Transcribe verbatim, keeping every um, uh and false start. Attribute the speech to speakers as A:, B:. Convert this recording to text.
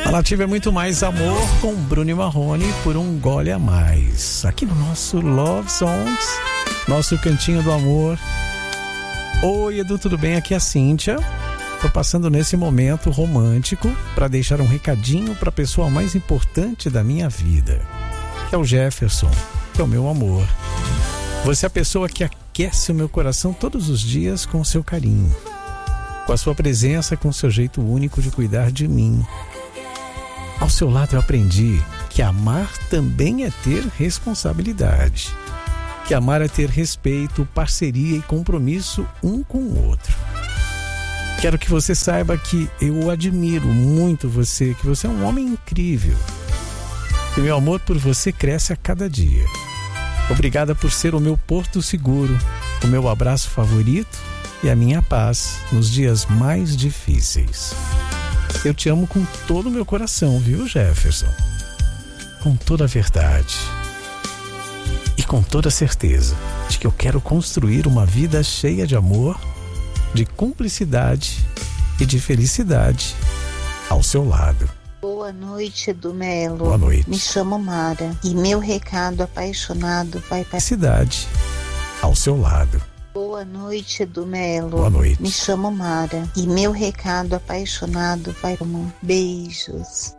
A: A Nativa é muito mais amor com Bruno e Marrone por um gole a mais. Aqui no nosso Love Songs, nosso cantinho do amor. Oi, Edu, tudo bem? Aqui é a Cíntia. Tô passando nesse momento romântico para deixar um recadinho para a pessoa mais importante da minha vida, que é o Jefferson, que é o meu amor. Você é a pessoa que aquece o meu coração todos os dias com o seu carinho, com a sua presença, com o seu jeito único de cuidar de mim. Ao seu lado eu aprendi que amar também é ter responsabilidade, que amar é ter respeito, parceria e compromisso um com o outro. Quero que você saiba que eu admiro muito você, que você é um homem incrível. E meu amor por você cresce a cada dia. Obrigada por ser o meu porto seguro, o meu abraço favorito e a minha paz nos dias mais difíceis. Eu te amo com todo o meu coração, viu, Jefferson? Com toda a verdade. E com toda a certeza de que eu quero construir uma vida cheia de amor, de cumplicidade e de felicidade ao seu lado.
B: Boa noite, Edu Melo.
A: Boa noite.
B: Me chamo Mara e meu recado apaixonado vai para...
A: Felicidade ao seu lado.
B: Boa noite, Edu Melo.
A: Boa noite.
B: Me chamo Mara e meu recado apaixonado vai para... Beijos.